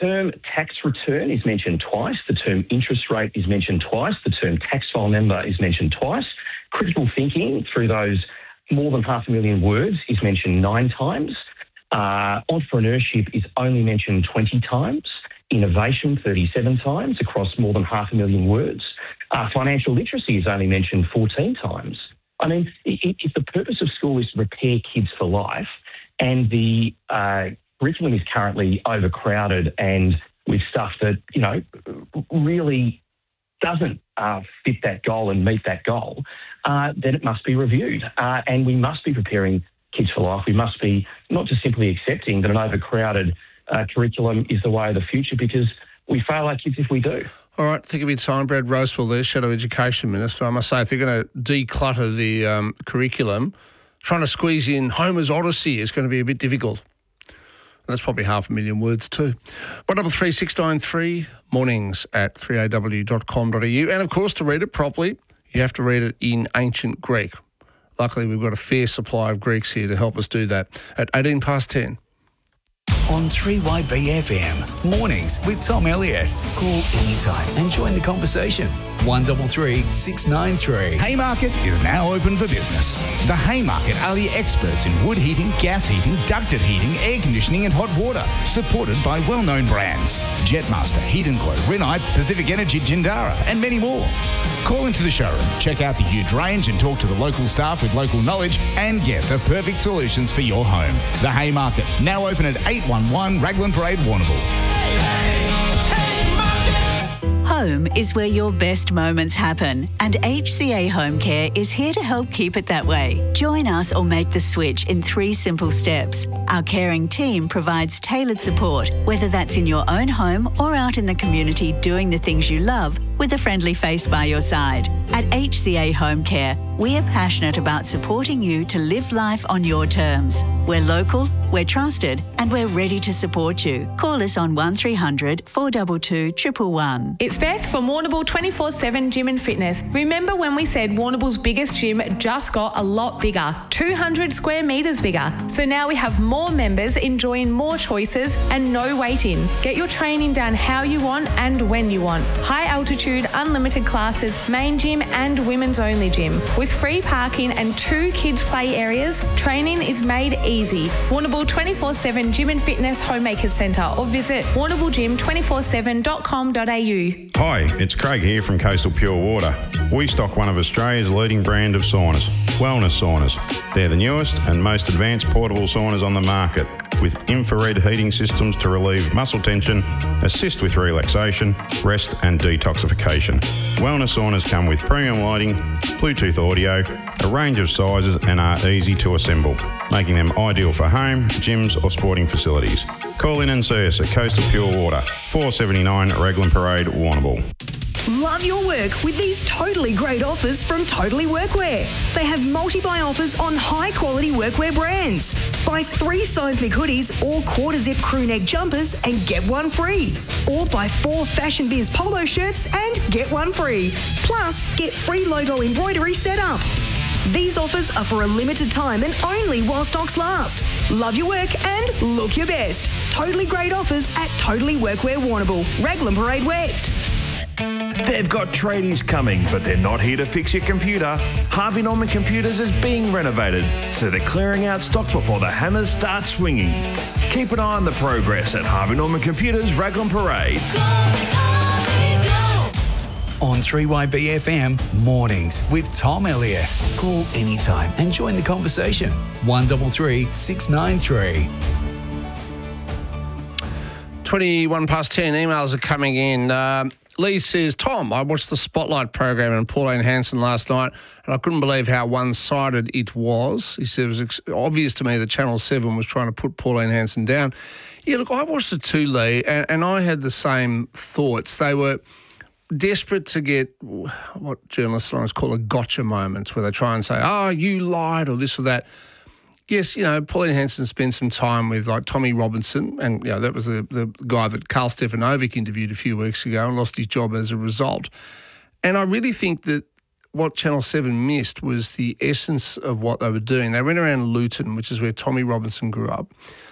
term tax return is mentioned twice. The term interest rate is mentioned twice. The term tax file number is mentioned twice. Critical thinking through those more than 500,000 words is mentioned 9 times. Entrepreneurship is only mentioned 20 times. Innovation 37 times across more than 500,000 words. Financial literacy is only mentioned 14 times. I mean, if the purpose of school is to prepare kids for life and the curriculum is currently overcrowded and with stuff that, really doesn't fit that goal and meet that goal, then it must be reviewed. And we must be preparing kids for life. We must be not just simply accepting that an overcrowded curriculum is the way of the future, because we fail our kids if we do. All right, think of your time, Brad Rosewell there, Shadow Education Minister. I must say, if they're going to declutter the curriculum, trying to squeeze in Homer's Odyssey is going to be a bit difficult. That's probably 500,000 words too. 133693, mornings at 3aw.com.au. And of course, to read it properly, you have to read it in ancient Greek. Luckily, we've got a fair supply of Greeks here to help us do that at 18 past 10. On 3YBFM, mornings with Tom Elliott. Call anytime and join the conversation. 133 693. Haymarket is now open for business. The Haymarket are the experts in wood heating, gas heating, ducted heating, air conditioning and hot water. Supported by well-known brands. Jetmaster, Heat & Glow, Renite, Pacific Energy, Jindara and many more. Call into the showroom, check out the huge range and talk to the local staff with local knowledge and get the perfect solutions for your home. The Haymarket, now open at 811 Raglan Parade, Warrnambool. Home is where your best moments happen, and HCA Home Care is here to help keep it that way. Join us or make the switch in 3 simple steps. Our caring team provides tailored support, whether that's in your own home or out in the community doing the things you love with a friendly face by your side. At HCA Home Care, we are passionate about supporting you to live life on your terms. We're local, we're trusted, and we're ready to support you. Call us on 1300 422 111. It's Beth from Warrnambool 24/7 Gym and Fitness. Remember when we said Warrnambool's biggest gym just got a lot bigger, 200 square metres bigger. So now we have more members enjoying more choices and no waiting. Get your training done how you want and when you want. High altitude, unlimited classes, main gym and women's only gym. With free parking and 2 kids play areas, training is made easy. Warrnambool 24/7 Gym and Fitness Homemakers Centre, or visit warrnamboolgym247.com.au. Hi, it's Craig here from Coastal Pure Water. We stock one of Australia's leading brand of saunas, Wellness Saunas. They're the newest and most advanced portable saunas on the market, with infrared heating systems to relieve muscle tension, assist with relaxation, rest and detoxification. Wellness saunas come with premium lighting, Bluetooth audio, a range of sizes and are easy to assemble, making them ideal for home, gyms or sporting facilities. Call in and see us at Coastal Pure Water, 479 Raglan Parade, Warrnambool. Love your work with these totally great offers from Totally Workwear. They have multi-buy offers on high-quality workwear brands. Buy 3 seismic hoodies or quarter-zip crew neck jumpers and get one free. Or buy 4 Fashion Biz polo shirts and get one free. Plus, get free logo embroidery set up. These offers are for a limited time and only while stocks last. Love your work and look your best. Totally great offers at Totally Workwear Warrnambool, Raglan Parade West. They've got tradies coming, but they're not here to fix your computer. Harvey Norman Computers is being renovated, so they're clearing out stock before the hammers start swinging. Keep an eye on the progress at Harvey Norman Computers, Raglan Parade. On 3YBFM, mornings with Tom Elliott. Call anytime and join the conversation. 133 693. 21 past 10, emails are coming in. Lee says, Tom, I watched the Spotlight program and Pauline Hanson last night and I couldn't believe how one-sided it was. He said it was obvious to me that Channel 7 was trying to put Pauline Hanson down. Yeah, look, I watched it too, Lee, and I had the same thoughts. They were desperate to get what journalists sometimes call a gotcha moment, where they try and say, oh, you lied or this or that. Yes, Pauline Hanson spent some time with like Tommy Robinson, and that was the guy that Karl Stefanovic interviewed a few weeks ago and lost his job as a result. And I really think that what Channel 7 missed was the essence of what they were doing. They went around Luton, which is where Tommy Robinson grew up,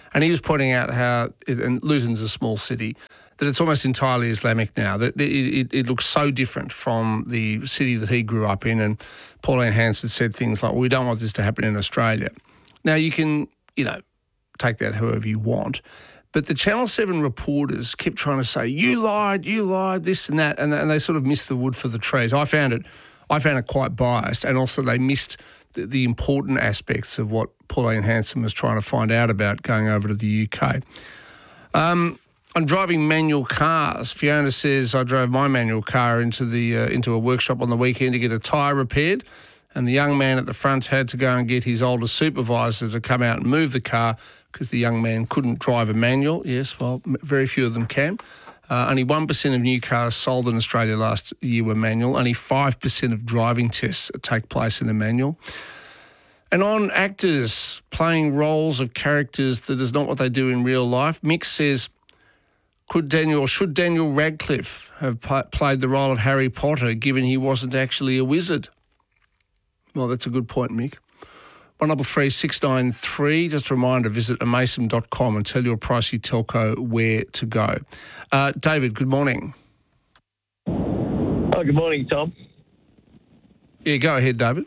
And he was pointing out how, and Luton's a small city, that it's almost entirely Islamic now. That it looks so different from the city that he grew up in. And Pauline Hanson said things like, well, we don't want this to happen in Australia. Now, you can, take that however you want. But the Channel 7 reporters kept trying to say, you lied, this and that, and they sort of missed the wood for the trees. I found it quite biased, and also they missed the important aspects of what Pauline Hanson was trying to find out about going over to the UK. On driving manual cars, Fiona says, I drove my manual car into a workshop on the weekend to get a tyre repaired, and the young man at the front had to go and get his older supervisor to come out and move the car because the young man couldn't drive a manual. Yes, well, very few of them can. Only 1% of new cars sold in Australia last year were manual. Only 5% of driving tests take place in a manual. And on actors playing roles of characters that is not what they do in real life, Mick says, should Daniel Radcliffe have played the role of Harry Potter given he wasn't actually a wizard? Well, that's a good point, Mick. 133 693. Just a reminder, visit amason.com and tell your pricey telco where to go. David, good morning. Oh, good morning, Tom. Yeah, go ahead, David.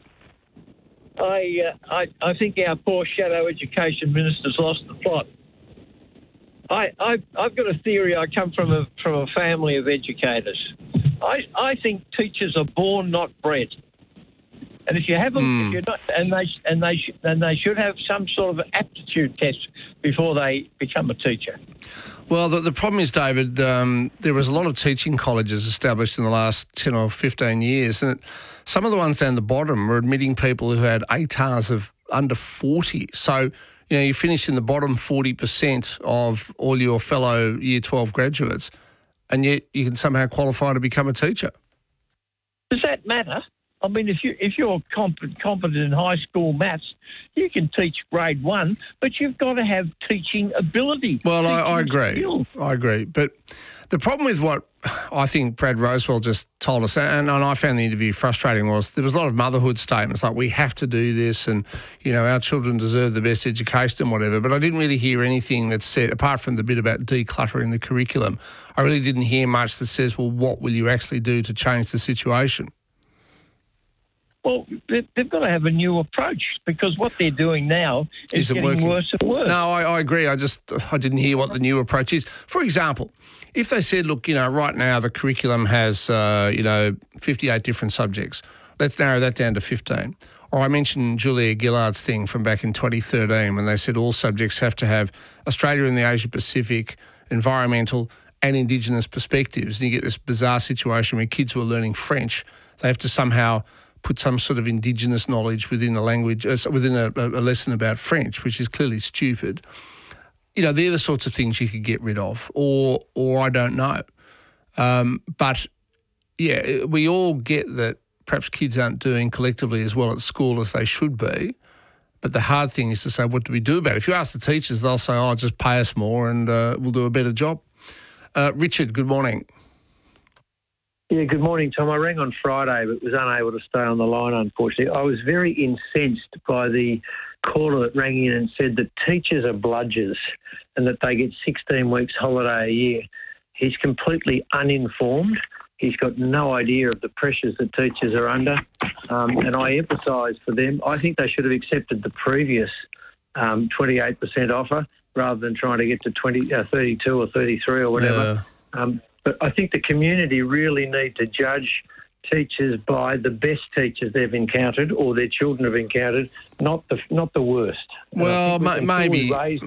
I think our poor shadow education minister's lost the plot. I've got a theory. I come from a family of educators. I think teachers are born, not bred. And if you have them, if you're not, and they should have some sort of aptitude test before they become a teacher. Well, the problem is, David, there was a lot of teaching colleges established in the last 10 or 15 years, and some of the ones down the bottom were admitting people who had ATARs of under 40. So, you finish in the bottom 40% of all your fellow Year 12 graduates, and yet you can somehow qualify to become a teacher. Does that matter? I mean, if you're competent in high school maths, you can teach grade 1, but you've got to have teaching ability. Well, I agree. Skills. I agree. But the problem with what I think Brad Rosewell just told us, and I found the interview frustrating, was there was a lot of motherhood statements like, we have to do this and, our children deserve the best education and whatever. But I didn't really hear anything that said, apart from the bit about decluttering the curriculum, I really didn't hear much that says, well, what will you actually do to change the situation? Well, they've got to have a new approach because what they're doing now is getting worse and worse. No, I agree. I didn't hear what the new approach is. For example, if they said, look, right now the curriculum has, 58 different subjects. Let's narrow that down to 15. Or I mentioned Julia Gillard's thing from back in 2013 when they said all subjects have to have Australia and the Asia Pacific, environmental and Indigenous perspectives. And you get this bizarre situation where kids who are learning French, they have to somehow put some sort of Indigenous knowledge within a language, within a lesson about French, which is clearly stupid. They're the sorts of things you could get rid of, or I don't know. But, yeah, we all get that perhaps kids aren't doing collectively as well at school as they should be. But the hard thing is to say, what do we do about it? If you ask the teachers, they'll say, just pay us more and we'll do a better job. Richard, good morning. Yeah, good morning, Tom. I rang on Friday but was unable to stay on the line, unfortunately. I was very incensed by the caller that rang in and said that teachers are bludgers and that they get 16 weeks holiday a year. He's completely uninformed. He's got no idea of the pressures that teachers are under, and I empathise for them. I think they should have accepted the previous 28% offer rather than trying to get to 32 or 33 or whatever. Yeah. But I think the community really need to judge teachers by the best teachers they've encountered or their children have encountered, not the worst. Well, maybe.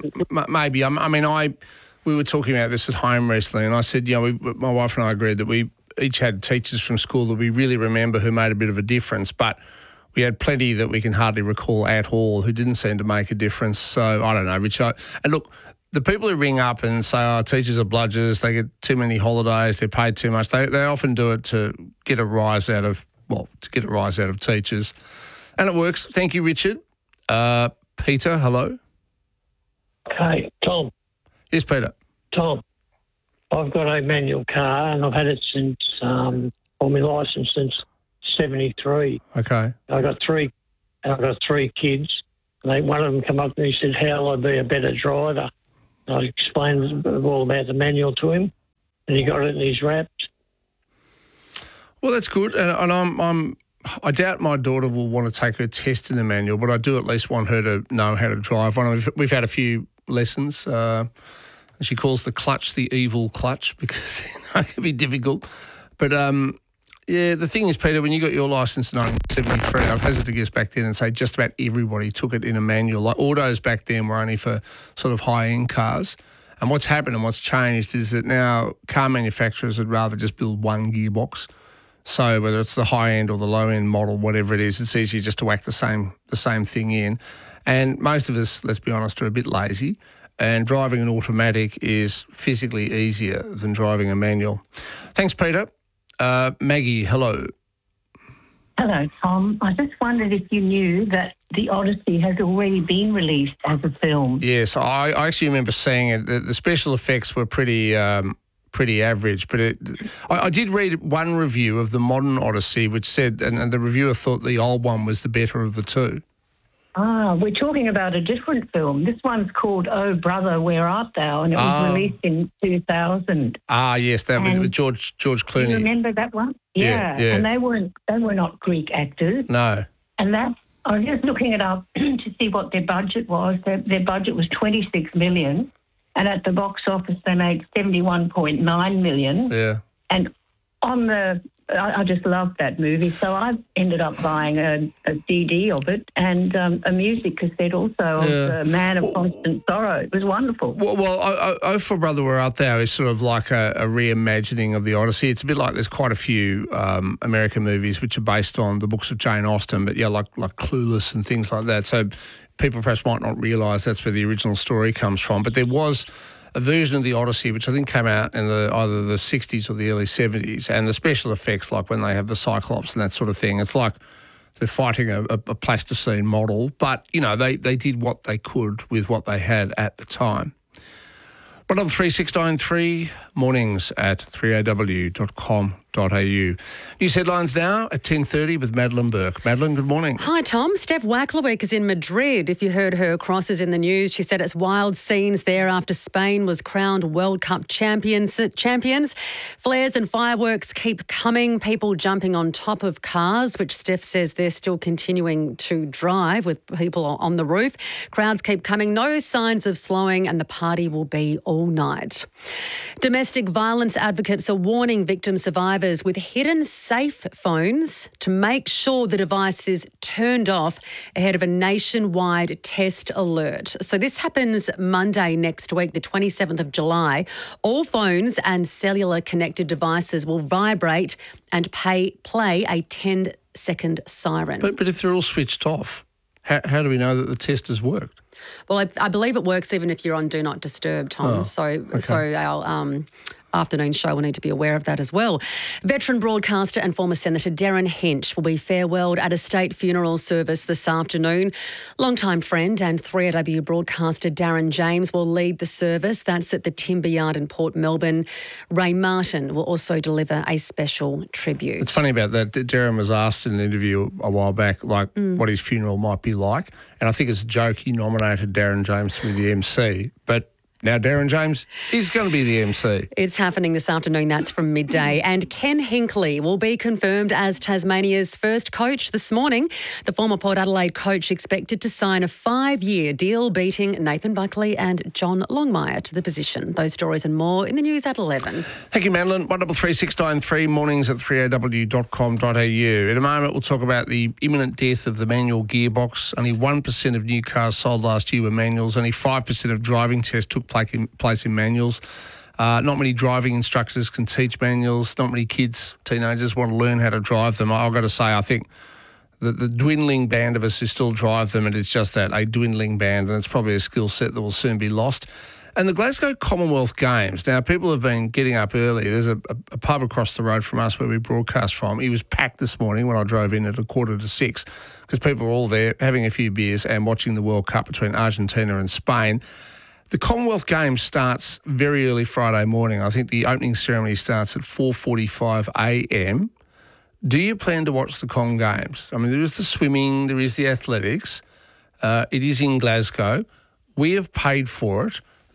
We were talking about this at home recently, and I said, my wife and I agreed that we each had teachers from school that we really remember who made a bit of a difference, but we had plenty that we can hardly recall at all who didn't seem to make a difference. So I don't know, Richard. And look, the people who ring up and say, teachers are bludgers, they get too many holidays, they're paid too much, they often do it to get a rise out of teachers. And it works. Thank you, Richard. Peter, hello. Okay, Tom. Yes, Peter. Tom, I've got a manual car and I've had it since, my licence since 73. Okay. I've got three kids. And one of them come up and he said, how will I be a better driver? I explained all about the manual to him, and he got it in his wraps. Well, that's good, and I doubt my daughter will want to take her test in a manual, but I do at least want her to know how to drive one. We've had a few lessons. She calls the clutch the evil clutch because it can be difficult. But, the thing is, Peter, when you got your licence in 1973, I've hesitated to guess back then and say just about everybody took it in a manual. Like autos back then were only for sort of high-end cars. And what's happened and what's changed is that now car manufacturers would rather just build one gearbox. So whether it's the high-end or the low-end model, whatever it is, it's easier just to whack the same thing in. And most of us, let's be honest, are a bit lazy. And driving an automatic is physically easier than driving a manual. Thanks, Peter. Maggie, hello. Hello, Tom. I just wondered if you knew that The Odyssey has already been released as a film. Yes, I actually remember seeing it. The special effects were pretty average, but I did read one review of the modern Odyssey which said, and the reviewer thought the old one was the better of the two. We're talking about a different film. This one's called Oh Brother, Where Art Thou? And it was released in 2000. Yes, that was with George Clooney. Do you remember that one? Yeah. And they were not Greek actors. No. And I was just looking it up to see what their budget was. Their budget was $26 million, and at the box office they made $71.9 million. Yeah. And I just loved that movie, so I ended up buying a CD of it and a music cassette also of Man of Constant Sorrow. It was wonderful. Well, Oh for Brother, Where Art Thou is sort of like a reimagining of the Odyssey. It's a bit like there's quite a few American movies which are based on the books of Jane Austen, but like Clueless and things like that. So people perhaps might not realise that's where the original story comes from. But there was a version of the Odyssey, which I think came out in either the 60s or the early 70s, and the special effects, like when they have the Cyclops and that sort of thing, it's like they're fighting a plasticine model, but, they did what they could with what they had at the time. 133 mornings at 3aw.com.au. News headlines now at 10:30 with Madeline Burke. Madeline, good morning. Hi, Tom. Steph Wacklewick is in Madrid. If you heard her crosses in the news, she said it's wild scenes there after Spain was crowned World Cup champions. Flares and fireworks keep coming, people jumping on top of cars, which Steph says they're still continuing to drive with people on the roof. Crowds keep coming, no signs of slowing, and the party will be all night. Domestic violence advocates are warning victim survivors with hidden safe phones to make sure the device is turned off ahead of a nationwide test alert. So this happens Monday next week, the 27th of July. All phones and cellular connected devices will vibrate and play a 10-second siren. But if they're all switched off, how do we know that the test has worked? Well, I believe it works even if you're on Do Not Disturb, Tom. So our afternoon show will need to be aware of that as well. Veteran broadcaster and former Senator Darren Hench will be farewelled at a state funeral service this afternoon. Longtime friend and 3AW broadcaster Darren James will lead the service. That's at the Timber Yard in Port Melbourne. Ray Martin will also deliver a special tribute. It's funny about that. Darren was asked in an interview a while back, what his funeral might be like. And I think it's a joke he nominated Darren James to be the MC. But now Darren James is going to be the MC. It's happening this afternoon. That's from midday. And Ken Hinkley will be confirmed as Tasmania's first coach this morning. The former Port Adelaide coach expected to sign a 5-year deal, beating Nathan Buckley and John Longmire to the position. Those stories and more in the news at 11. Thank you, Madeline. 133 mornings at 3aw.com.au. In a moment, we'll talk about the imminent death of the manual gearbox. Only 1% of new cars sold last year were manuals. Only 5% of driving tests took place in manuals. Not many driving instructors can teach manuals. Not many kids, teenagers want to learn how to drive them. I've got to say, I think the dwindling band of us who still drive them, and it's just that, a dwindling band, and it's probably a skill set that will soon be lost. And the Glasgow Commonwealth Games. Now, people have been getting up early. There's a pub across the road from us where we broadcast from. It was packed this morning when I drove in at 5:45 because people were all there having a few beers and watching the World Cup between Argentina and Spain. The Commonwealth Games starts very early Friday morning. I think the opening ceremony starts at 4:45 a.m. Do you plan to watch the Com Games? I mean, there is the swimming, there is the athletics. It is in Glasgow. We have paid for it.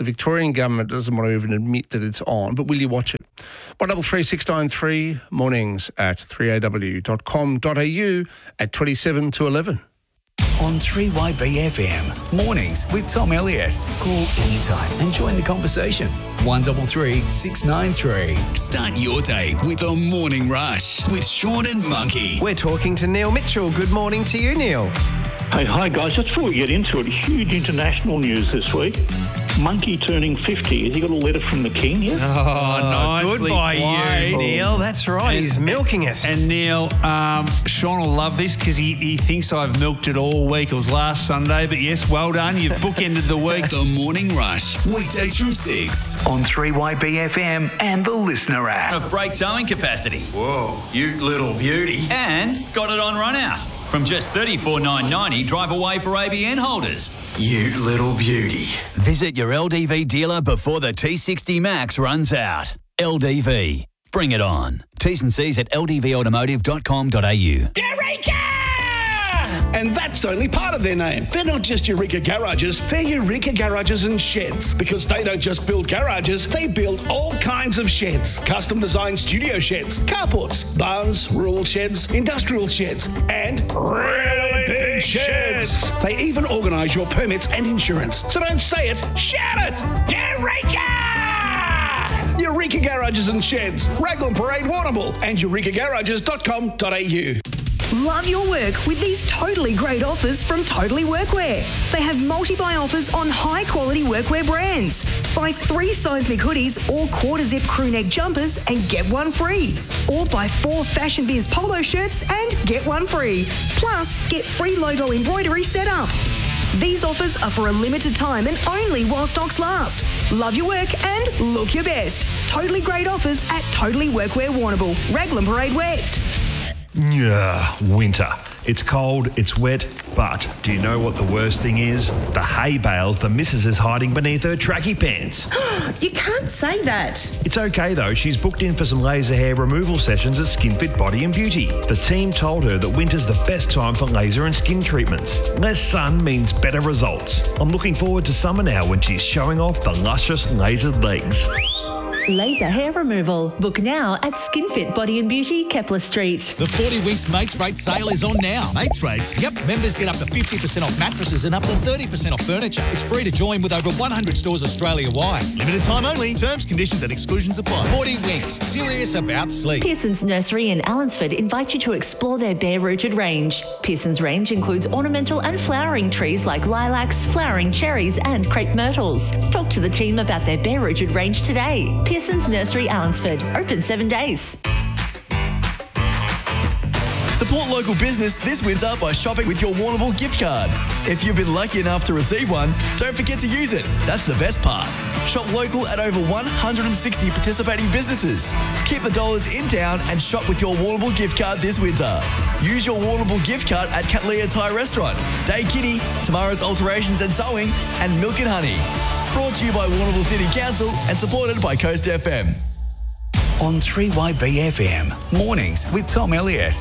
The Victorian government doesn't want to even admit that it's on, but will you watch it? 133693 mornings at 3aw.com.au at 27 to 11. On 3YBFM, mornings with Tom Elliott. Call anytime and join the conversation. 133 693. Start your day with the Morning Rush with Sean and Monkey. We're talking to Neil Mitchell. Good morning to you, Neil. Hey, hi guys. Just before we get into it, huge international news this week. Monkey turning 50. Has he got a letter from the king yet? Oh, nicely good by played, you, Neil. That's right. He's milking it. And Neil, Sean will love this because he thinks I've milked it all week. It was last Sunday, but yes, well done. You've bookended the week. The Morning Rush, weekdays from 6 on 3YBFM and the Listener app. Of brake towing capacity. Whoa, you little beauty. And got it on run out. From just $34,990, drive away for ABN holders. You little beauty. Visit your LDV dealer before the T60 Max runs out. LDV. Bring it on. T's and C's at ldvautomotive.com.au. And that's only part of their name. They're not just Eureka Garages, they're Eureka Garages and Sheds. Because they don't just build garages, they build all kinds of sheds. Custom designed studio sheds, carports, barns, rural sheds, industrial sheds, and really big sheds. They even organise your permits and insurance. So don't say it, shout it! Eureka! Eureka Garages and Sheds, Raglan Parade, Warrnambool, and eurekagarages.com.au. Love your work with these totally great offers from Totally Workwear. They have multi-buy offers on high-quality workwear brands. Buy 3 seismic hoodies or quarter-zip crewneck jumpers and get one free. Or buy 4 Fashion Biz polo shirts and get one free. Plus, get free logo embroidery set up. These offers are for a limited time and only while stocks last. Love your work and look your best. Totally great offers at Totally Workwear Warrnambool, Raglan Parade West. Yeah, winter. It's cold, it's wet, but do you know what the worst thing is? The hay bales the missus is hiding beneath her tracky pants. You can't say that. It's okay though, she's booked in for some laser hair removal sessions at SkinFit Body and Beauty. The team told her that winter's the best time for laser and skin treatments. Less sun means better results. I'm looking forward to summer now when she's showing off the luscious lasered legs. Laser hair removal. Book now at SkinFit Body and Beauty, Kepler Street. The 40 Winks Mates Rate sale is on now. Mates Rates? Yep. Members get up to 50% off mattresses and up to 30% off furniture. It's free to join with over 100 stores Australia-wide. Limited time only. Terms, conditions and exclusions apply. 40 Winks. Serious about sleep. Pearson's Nursery in Allensford invites you to explore their bare-rooted range. Pearson's range includes ornamental and flowering trees like lilacs, flowering cherries and crepe myrtles. Talk to the team about their bare-rooted range today. Pearson's Nursery, Allensford. Open 7 days. Support local business this winter by shopping with your Warrnambool gift card. If you've been lucky enough to receive one, don't forget to use it. That's the best part. Shop local at over 160 participating businesses. Keep the dollars in town and shop with your Warrnambool gift card this winter. Use your Warrnambool gift card at Cattleya Thai Restaurant, Day Kitty, Tomorrow's Alterations and Sewing, and Milk and Honey. Brought to you by Warrnambool City Council and supported by Coast FM. On 3YBFM, mornings with Tom Elliott.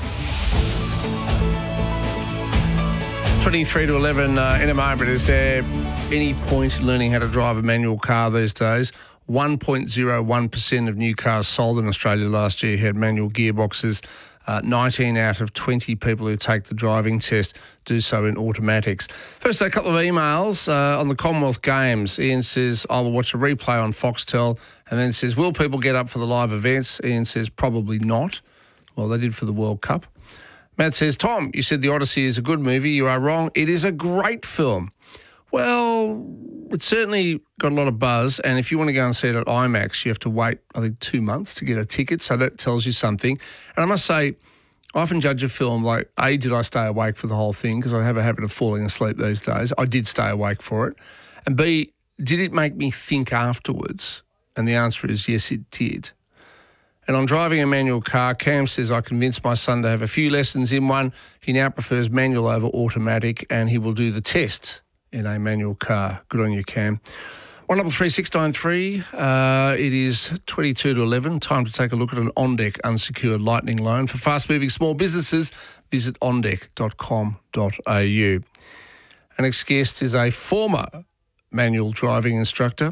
23 to 11 in a moment. Is there any point in learning how to drive a manual car these days? 1.01% of new cars sold in Australia last year had manual gearboxes. 19 out of 20 people who take the driving test do so in automatics. First, a couple of emails on the Commonwealth Games. Ian says, I will watch a replay on Foxtel. And then says, will people get up for the live events? Ian says, probably not. Well, they did for the World Cup. Matt says, Tom, you said The Odyssey is a good movie. You are wrong. It is a great film. Well, it's certainly got a lot of buzz, and if you want to go and see it at IMAX, you have to wait, I think, 2 months to get a ticket, so that tells you something. And I must say, I often judge a film like, A, did I stay awake for the whole thing, because I have a habit of falling asleep these days. I did stay awake for it. And B, did it make me think afterwards? And the answer is yes, it did. And on driving a manual car, Cam says, I convinced my son to have a few lessons in one. He now prefers manual over automatic, and he will do the test in a manual car. Good on you, Cam. 133693. It is 22 to 11. Time to take a look at an OnDeck unsecured lightning loan. For fast-moving small businesses, visit ondeck.com.au. Our next guest is a former manual driving instructor.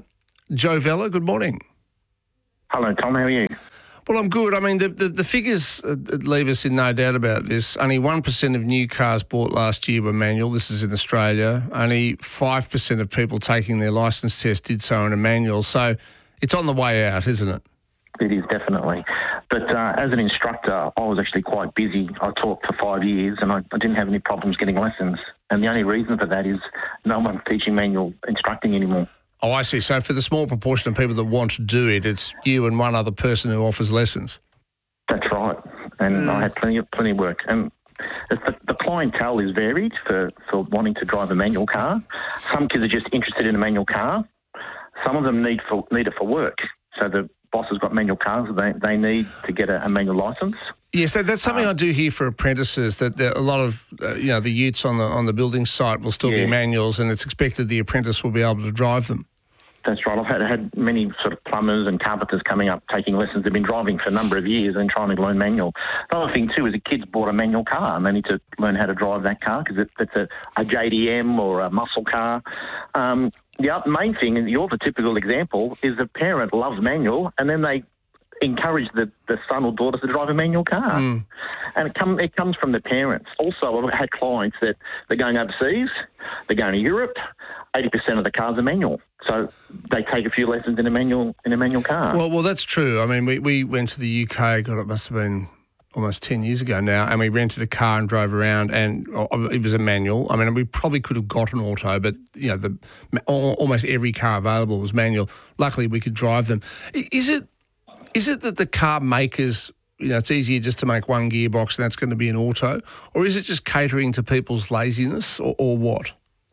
Joe Vella, good morning. Hello, Tom. How are you? Well, I'm good. I mean, the figures leave us in no doubt about this. Only 1% of new cars bought last year were manual. This is in Australia. Only 5% of people taking their licence test did so in a manual. So it's on the way out, isn't it? It is, definitely. But as an instructor, I was actually quite busy. I taught for 5 years and I didn't have any problems getting lessons. And the only reason for that is no one's teaching manual instructing anymore. Oh, I see. So for the small proportion of people that want to do it, it's you and one other person who offers lessons. That's right. And I had plenty of work. And the clientele is varied for wanting to drive a manual car. Some kids are just interested in a manual car. Some of them need it for work. So the boss has got manual cars. They need to get a manual licence. Yes, that's something I do hear for apprentices, that a lot of the utes on the building site will still be manuals, and it's expected the apprentice will be able to drive them. That's right. I've had many sort of plumbers and carpenters coming up taking lessons. They've been driving for a number of years and trying to learn manual. The other thing too is the kids bought a manual car and they need to learn how to drive that car because it's a JDM or a muscle car. The main thing, and you're the typical example, is the parent loves manual and then they encourage the son or daughter to drive a manual car. And it comes from the parents. Also, I've had clients that they're going overseas, they're going to Europe, 80% of the cars are manual. So they take a few lessons in a manual car. Well, that's true. I mean, we went to the UK, God, it must have been almost 10 years ago now, and we rented a car and drove around, and it was a manual. I mean, we probably could have got an auto, but almost every car available was manual. Luckily, we could drive them. Is it that the car makers, it's easier just to make one gearbox and that's going to be an auto, or is it just catering to people's laziness, or what?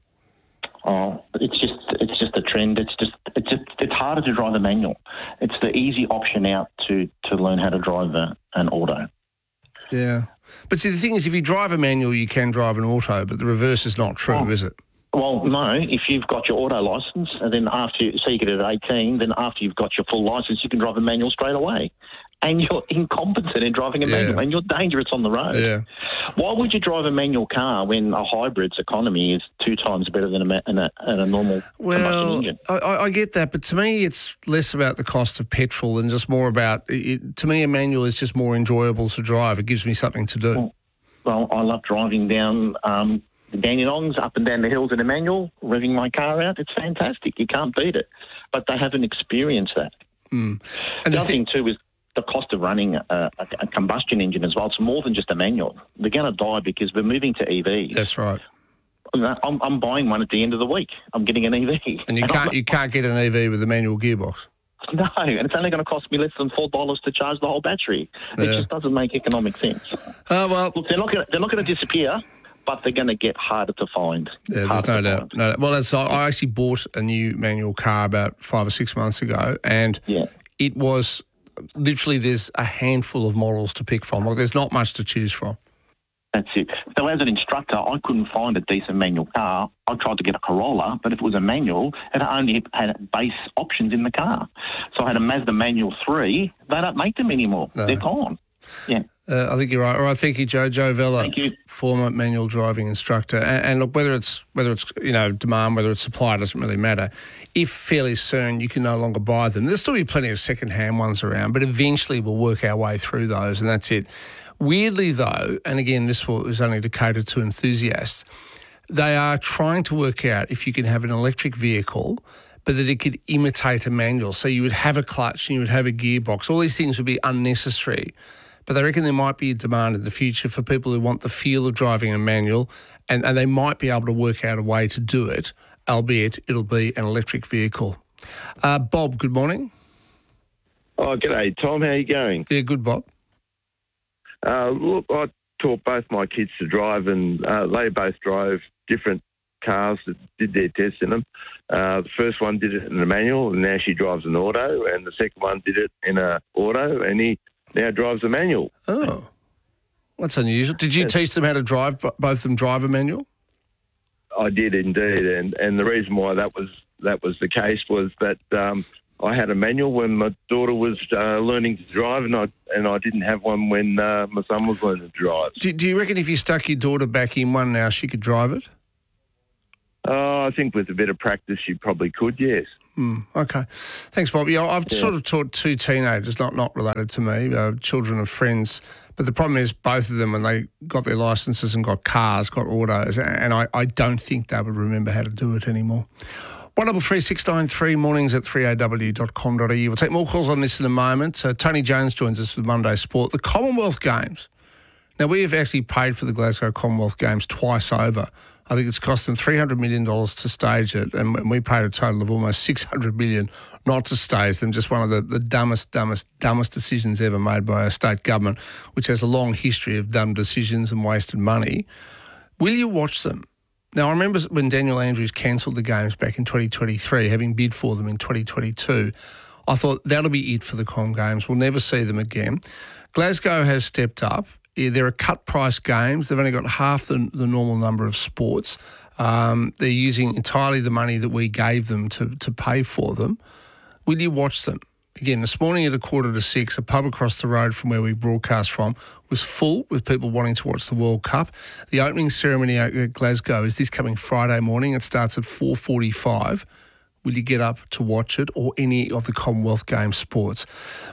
Oh, it's just a trend. It's harder to drive a manual. It's the easy option out to learn how to drive an auto. Yeah, but see, the thing is, if you drive a manual, you can drive an auto, but the reverse is not true, is it? Well, no. If you've got your auto licence, and then you get it at 18, then after you've got your full licence, you can drive a manual straight away. And you're incompetent in driving a manual, and you're dangerous on the road. Yeah. Why would you drive a manual car when a hybrid's economy is 2 times better than a normal combustion engine? I get that, but to me, it's less about the cost of petrol and just more about, to me, a manual is just more enjoyable to drive. It gives me something to do. Well, I love driving down the Dandenongs up and down the hills in a manual, revving my car out. It's fantastic. You can't beat it. But they haven't experienced that. And the other thing, too, is the cost of running a combustion engine as well. It's more than just a manual. They're going to die because we're moving to EVs. That's right. I'm buying one at the end of the week. I'm getting an EV. And you can't get an EV with a manual gearbox. No, and it's only going to cost me less than $4 to charge the whole battery. It just doesn't make economic sense. Look, they're not going to disappear, but they're going to get harder to find. Yeah, there's no doubt. No, well, I actually bought a new manual car about 5 or 6 months ago, and it was literally, there's a handful of models to pick from. Like, there's not much to choose from. That's it. So as an instructor, I couldn't find a decent manual car. I tried to get a Corolla, but if it was a manual, it only had base options in the car. So I had a Mazda Manual 3. They don't make them anymore. No. They're gone. Yeah. I think you're right. All right, thank you, Joe. Joe Vella, thank you. Former manual driving instructor. And look, whether it's demand, whether it's supply, doesn't really matter. If fairly soon you can no longer buy them, there'll still be plenty of second-hand ones around, but eventually we'll work our way through those, and that's it. Weirdly, though, and again, this is only to cater to enthusiasts, they are trying to work out if you can have an electric vehicle, but that it could imitate a manual. So you would have a clutch and you would have a gearbox. All these things would be unnecessary. But they reckon there might be a demand in the future for people who want the feel of driving a manual, and they might be able to work out a way to do it, albeit it'll be an electric vehicle. Bob, good morning. Oh, g'day, Tom. How are you going? Yeah, good, Bob. Look, I taught both my kids to drive, and they both drove different cars that did their tests in them. The first one did it in a manual, and now she drives an auto, and the second one did it in an auto, and he now drives a manual. Oh, that's unusual. Did you teach them how to drive, both of them drive a manual? I did indeed, and the reason why that was the case was that I had a manual when my daughter was learning to drive, and I didn't have one when my son was learning to drive. Do you reckon if you stuck your daughter back in one now, she could drive it? I think with a bit of practice, she probably could, yes. Okay. Thanks, Bobby. I've sort of taught two teenagers, not related to me, children of friends. But the problem is both of them, when they got their licences and got cars, got autos, and I don't think they would remember how to do it anymore. 133 mornings at 3aw.com.au. We'll take more calls on this in a moment. Tony Jones joins us with Monday Sport. The Commonwealth Games. Now, we have actually paid for the Glasgow Commonwealth Games twice over. I think it's cost them $300 million to stage it, and we paid a total of almost $600 million not to stage them. Just one of the dumbest decisions ever made by a state government, which has a long history of dumb decisions and wasted money. Will you watch them? Now, I remember when Daniel Andrews cancelled the games back in 2023, having bid for them in 2022. I thought that'll be it for the Com Games. We'll never see them again. Glasgow has stepped up. There are cut-price games. They've only got half the normal number of sports. They're using entirely the money that we gave them to pay for them. Will you watch them? Again, this morning at 5:45, a pub across the road from where we broadcast from was full with people wanting to watch the World Cup. The opening ceremony at Glasgow is this coming Friday morning. It starts at 4:45. Will you get up to watch it or any of the Commonwealth Games sports?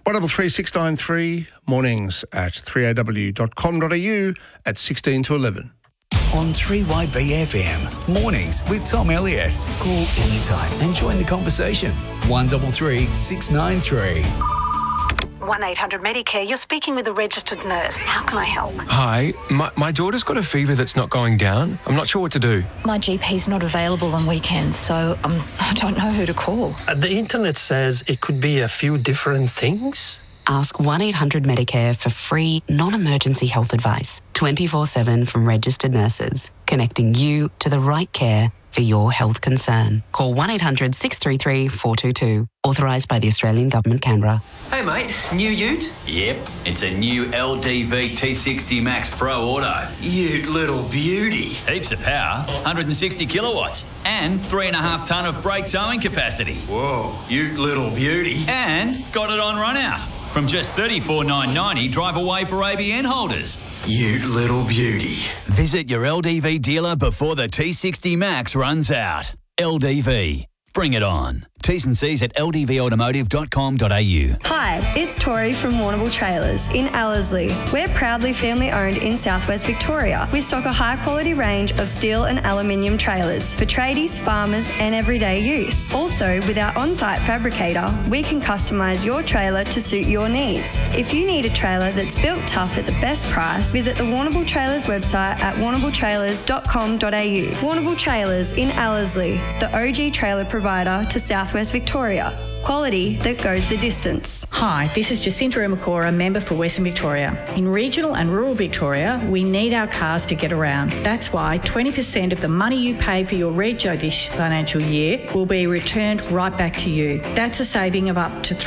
133 mornings at 3aw.com.au at 16 to 11. On 3YBFM, mornings with Tom Elliott. Call anytime and join the conversation. 133 693. 1-800-Medicare, you're speaking with a registered nurse. How can I help? Hi, my daughter's got a fever that's not going down. I'm not sure what to do. My GP's not available on weekends, so I don't know who to call. The internet says it could be a few different things. Ask 1-800-Medicare for free, non-emergency health advice, 24/7 from registered nurses, connecting you to the right care for your health concern. Call 1-800-633-422. Authorised by the Australian Government, Canberra. Hey mate, new ute? Yep, it's a new LDV T60 Max Pro Auto. Ute little beauty. Heaps of power, 160 kilowatts, and 3.5 tonne of brake towing capacity. Whoa, ute little beauty. And got it on run out. From just $34,990, drive away for ABN holders. Ute little beauty. Visit your LDV dealer before the T60 Max runs out. LDV. Bring it on. T's and C's at ldvautomotive.com.au. Hi, it's Tori from Warrnambool Trailers in Ellerslie. We're proudly family owned in southwest Victoria. We stock a high quality range of steel and aluminium trailers for tradies, farmers and everyday use. Also, with our on-site fabricator, we can customise your trailer to suit your needs. If you need a trailer that's built tough at the best price, visit the Warrnambool Trailers website at warrnambooltrailers.com.au. Warrnambool Trailers in Ellerslie, the OG trailer provider to Southwest Victoria. Quality that goes the distance. Hi, this is Jacinta Umakora, member for Western Victoria. In regional and rural Victoria, we need our cars to get around. That's why 20% of the money you pay for your rego this financial year will be returned right back to you. That's a saving of up to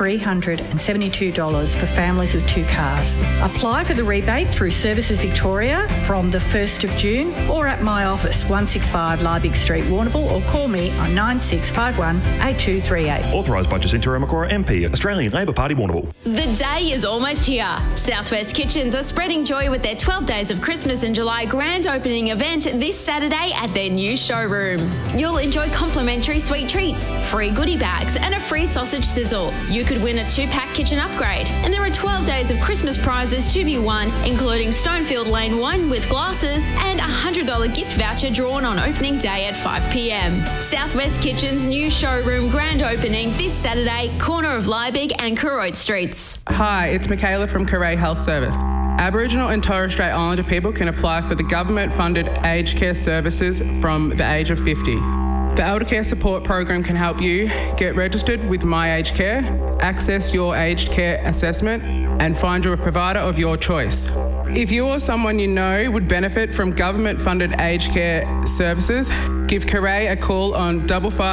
$372 for families with 2 cars. Apply for the rebate through Services Victoria from the 1st of June or at my office, 165 Liebig Street, Warrnambool, or call me on 9651 8238. Authorised by Jacinta Umakora MP, Australian Labor Party, Warrnambool. The day is almost here. Southwest Kitchens are spreading joy with their 12 Days of Christmas in July grand opening event this Saturday at their new showroom. You'll enjoy complimentary sweet treats, free goodie bags and a free sausage sizzle. You could win a 2-pack kitchen upgrade. And there are 12 Days of Christmas prizes to be won, including Stonefield Lane 1 with glasses and a $100 gift voucher drawn on opening day at 5 p.m. Southwest Kitchens' new showroom grand opening this Saturday, corner of Liebig and Koroit Streets. Hi, it's Michaela from Carray Health Service. Aboriginal and Torres Strait Islander people can apply for the government-funded aged care services from the age of 50. The Elder Care Support Program can help you get registered with My Aged Care, access your aged care assessment, and find you a provider of your choice. If you or someone you know would benefit from government-funded aged care services, give Carray a call on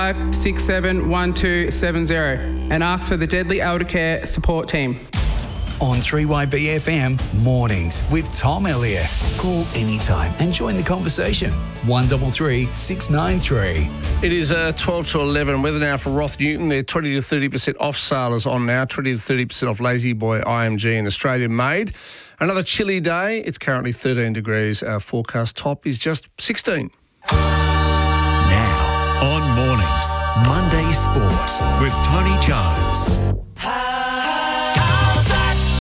55671270 and ask for the Deadly Elder Care Support Team. On 3YBFM, mornings with Tom Elliott. Call anytime and join the conversation. 133 693. It is 12 to 11. Weather now for Roth Newton. Their 20 to 30% off sale is on now. 20 to 30% off Lazy Boy IMG and Australian made. Another chilly day. It's currently 13 degrees. Our forecast top is just 16. On Mornings, Monday Sport with Tony Jones. How's that?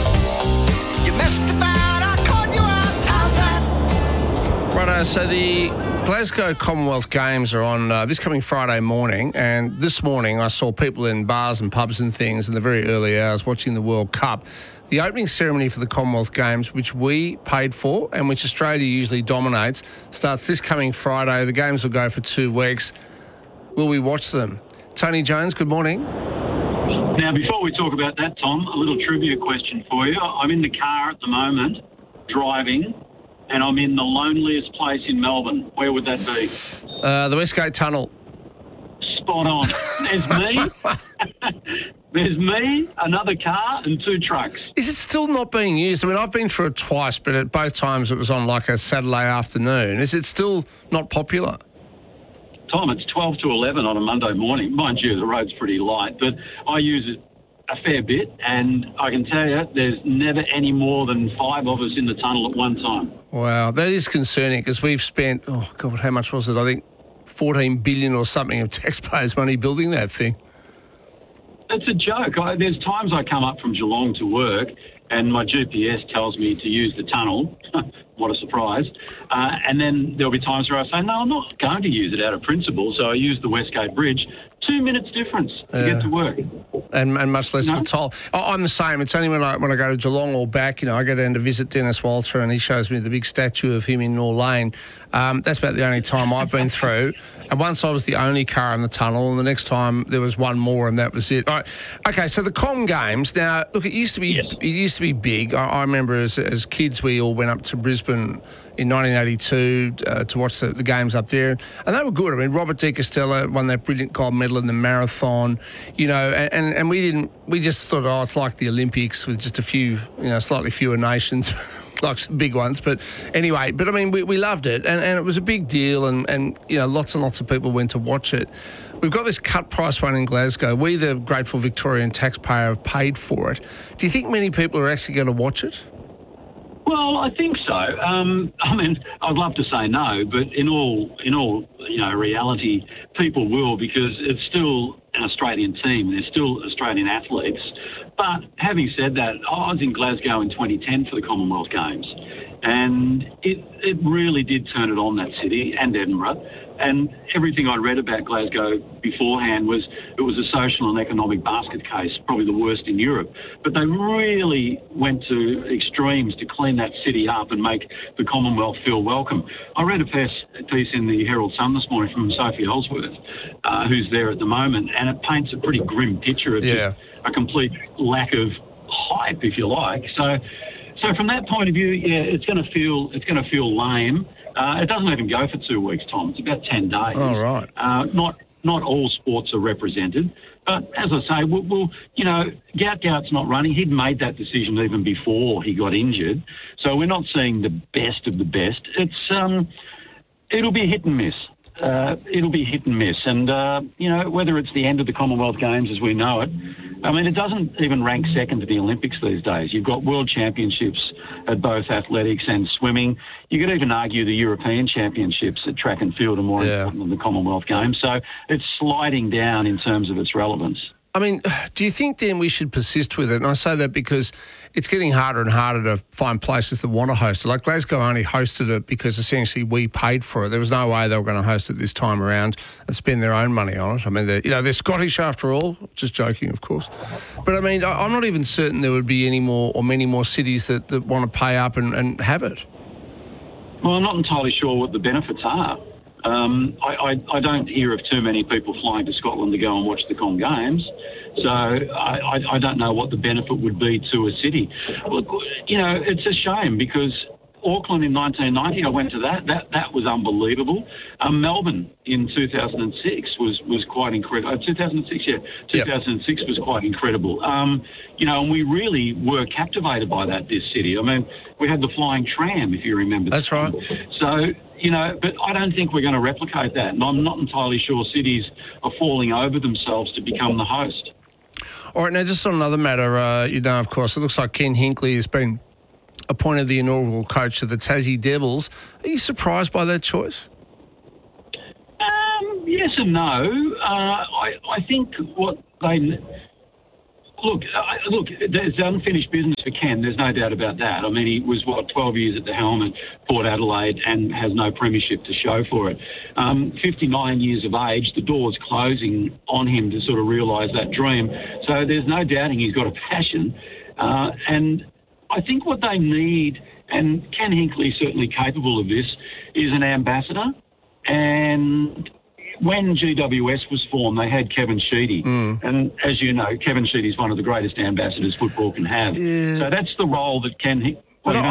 You messed about, I caught you out. How's that? Righto, so the Glasgow Commonwealth Games are on this coming Friday morning, and this morning I saw people in bars and pubs and things in the very early hours watching the World Cup. The opening ceremony for the Commonwealth Games, which we paid for and which Australia usually dominates, starts this coming Friday. The games will go for 2 weeks. Will we watch them? Tony Jones, good morning. Now, before we talk about that, Tom, a little trivia question for you. I'm in the car at the moment, driving, and I'm in the loneliest place in Melbourne. Where would that be? The Westgate Tunnel. Spot on. There's me. There's me, another car, and 2 trucks. Is it still not being used? I mean, I've been through it twice, but at both times it was on like a Saturday afternoon. Is it still not popular? Tom, it's 12 to 11 on a Monday morning. Mind you, the road's pretty light, but I use it a fair bit, and I can tell you there's never any more than 5 of us in the tunnel at one time. Wow, that is concerning because we've spent, oh God, how much was it? I think 14 billion or something of taxpayers' money building that thing. It's a joke. There's times I come up from Geelong to work and my GPS tells me to use the tunnel. What a surprise. And then there'll be times where I say, no, I'm not going to use it out of principle, so I use the Westgate Bridge. 2 minutes difference to get to work. And much less of a toll. I'm the same. It's only when I go to Geelong or back, I go down to visit Dennis Walter and he shows me the big statue of him in Nor Lane. That's about the only time I've been through. And once I was the only car in the tunnel, and the next time there was one more, and that was it. All right. Okay, so the Com Games. Now, look, it used to be big. I remember as kids we all went up to Brisbane in 1982 to watch the games up there, and they were good. I mean, Robert De Castella won that brilliant gold medal in the marathon, and we just thought, oh, it's like the Olympics with just a few, slightly fewer nations. Like some big ones, but anyway, I mean, we loved it, and it was a big deal, and lots and lots of people went to watch it. We've got this cut price one in Glasgow. We, the grateful Victorian taxpayer, have paid for it. Do you think many people are actually going to watch it? Well, I think so. I mean, I'd love to say no, but in all reality, people will, because it's still an Australian team. They're still Australian athletes. But having said that, I was in Glasgow in 2010 for the Commonwealth Games, and it really did turn it on, that city, and Edinburgh. And everything I read about Glasgow beforehand was it was a social and economic basket case, probably the worst in Europe. But they really went to extremes to clean that city up and make the Commonwealth feel welcome. I read a piece in the Herald Sun this morning from Sophie Ellsworth, who's there at the moment, and it paints a pretty grim picture of just a complete lack of hype, if you like. So from that point of view, it's going to feel lame. It doesn't even go for 2 weeks, Tom. It's about 10 days. Oh, right. Not all sports are represented. But as I say, Gout's not running. He'd made that decision even before he got injured. So we're not seeing the best of the best. It'll be hit and miss. It'll be hit and miss. And, whether it's the end of the Commonwealth Games as we know it, I mean, it doesn't even rank second to the Olympics these days. You've got world championships at both athletics and swimming. You could even argue the European championships at track and field are more important than the Commonwealth Games. So it's sliding down in terms of its relevance. I mean, do you think then we should persist with it? And I say that because it's getting harder and harder to find places that want to host it. Like Glasgow only hosted it because essentially we paid for it. There was no way they were going to host it this time around and spend their own money on it. I mean, they're Scottish after all. Just joking, of course. But I mean, I'm not even certain there would be any more or many more cities that want to pay up and have it. Well, I'm not entirely sure what the benefits are. I don't hear of too many people flying to Scotland to go and watch the Com Games, so I don't know what the benefit would be to a city. Look, it's a shame because Auckland in 1990, I went to that. That was unbelievable. Melbourne in 2006 was quite incredible. 2006 was quite incredible. And we really were captivated by this city. I mean, we had the flying tram, if you remember. That's right. So, but I don't think we're going to replicate that. And I'm not entirely sure cities are falling over themselves to become the host. All right, now just on another matter, of course, it looks like Ken Hinkley has been appointed the inaugural coach of the Tassie Devils. Are you surprised by that choice? Yeah, Yes and no. I think what they... Look, there's unfinished business for Ken. There's no doubt about that. I mean, he was, 12 years at the helm at Port Adelaide and has no premiership to show for it. 59 years of age, the door's closing on him to sort of realise that dream. So there's no doubting he's got a passion. And I think what they need, and Ken Hinkley's certainly capable of this, is an ambassador. And when GWS was formed, they had Kevin Sheedy. And as you know, Kevin Sheedy is one of the greatest ambassadors football can have. Yeah. So that's the role that Ken Hinkley...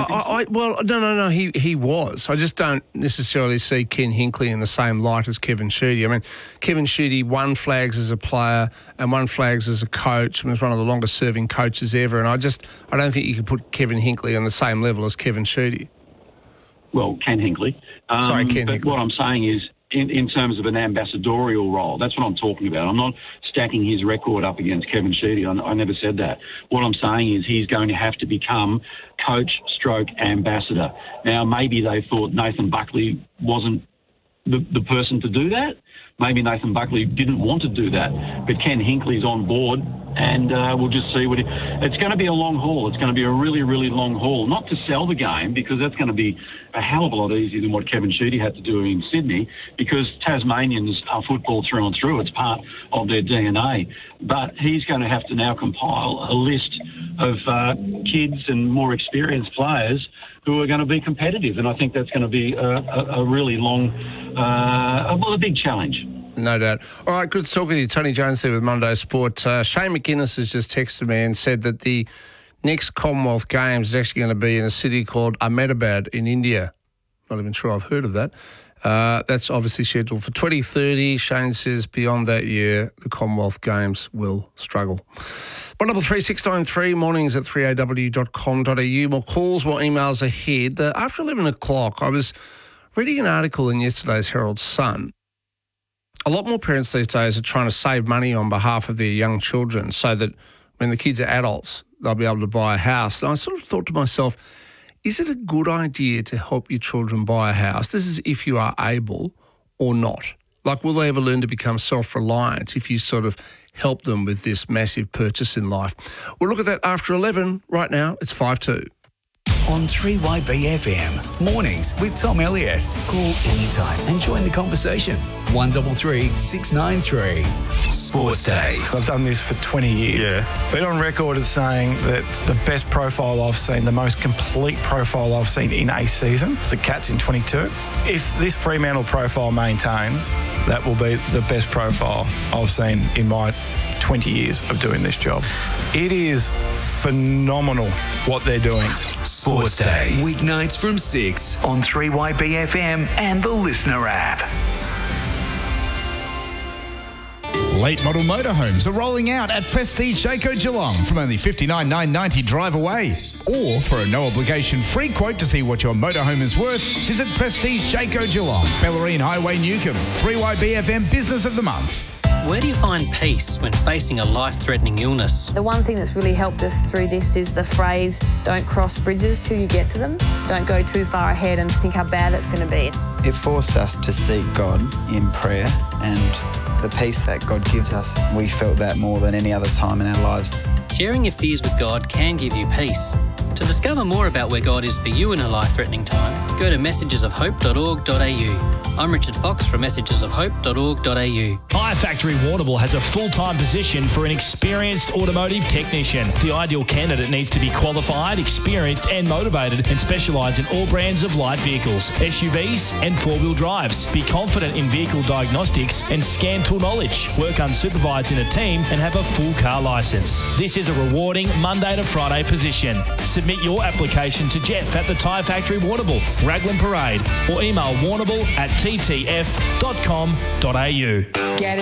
No, he was. I just don't necessarily see Ken Hinkley in the same light as Kevin Sheedy. I mean, Kevin Sheedy won flags as a player and won flags as a coach and was one of the longest-serving coaches ever. And I don't think you could put Kevin Hinkley on the same level as Kevin Sheedy. Well, Ken Hinkley. Ken Hinkley. What I'm saying is, in terms of an ambassadorial role, that's what I'm talking about. I'm not stacking his record up against Kevin Sheedy. I never said that. What I'm saying is he's going to have to become coach/ambassador. Now, maybe they thought Nathan Buckley wasn't the person to do that. Maybe Nathan Buckley didn't want to do that. But Ken Hinkley's on board, and we'll just see what it's going to be a long haul. It's going to be a really, really long haul. Not to sell the game, because that's going to be a hell of a lot easier than what Kevin Sheedy had to do in Sydney, because Tasmanians are football through and through. It's part of their DNA. But he's going to have to now compile a list of kids and more experienced players who are going to be competitive. And I think that's going to be a really long, a big challenge. No doubt. All right, good to talk with you. Tony Jones there with Monday Sport. Shane McGuinness has just texted me and said that the next Commonwealth Games is actually going to be in a city called Ahmedabad in India. Not even sure I've heard of that. That's obviously scheduled for 2030. Shane says beyond that year, the Commonwealth Games will struggle. 133693, mornings at 3aw.com.au. More calls, more emails ahead. After 11 o'clock, I was reading an article in yesterday's Herald Sun. A lot more parents these days are trying to save money on behalf of their young children so that when the kids are adults, they'll be able to buy a house. And I sort of thought to myself, is it a good idea to help your children buy a house? This is if you are able or not. Like, will they ever learn to become self-reliant if you sort of help them with this massive purchase in life? We'll look at that after 11. Right now, it's 5-2. On 3YBFM, mornings with Tom Elliott. Call anytime and join the conversation. 133 693. Sports Day. I've done this for 20 years. Yeah. Been on record as saying that the best profile I've seen, the most complete profile I've seen in a season, is the Cats in 22. If this Fremantle profile maintains, that will be the best profile I've seen in my 20 years of doing this job. It is phenomenal what they're doing. Sports Day. Weeknights from 6 on 3YBFM and the Listener app. Late model motorhomes are rolling out at Prestige Jayco Geelong from only $59,990 drive away. Or for a no-obligation free quote to see what your motorhome is worth, visit Prestige Jayco Geelong, Bellarine Highway, Newcomb. 3YBFM Business of the Month. Where do you find peace when facing a life-threatening illness? The one thing that's really helped us through this is the phrase, don't cross bridges till you get to them. Don't go too far ahead and think how bad it's going to be. It forced us to seek God in prayer, and the peace that God gives us, we felt that more than any other time in our lives. Sharing your fears with God can give you peace. To discover more about where God is for you in a life-threatening time, go to messagesofhope.org.au. I'm Richard Fox from messagesofhope.org.au. Tyre Factory Warrnambool has a full-time position for an experienced automotive technician. The ideal candidate needs to be qualified, experienced and motivated and specialise in all brands of light vehicles, SUVs and four-wheel drives. Be confident in vehicle diagnostics and scan tool knowledge. Work unsupervised in a team and have a full car licence. This is a rewarding Monday to Friday position. Submit your application to Jeff at the Tyre Factory Warrnambool, Raglan Parade, or email warrnambool@ttf.com.au.